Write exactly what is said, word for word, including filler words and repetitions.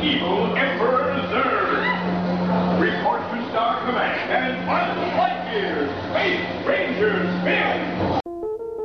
evil Emperor Zurg. Report to Star Command and Buzz Lightyear, Space Racer.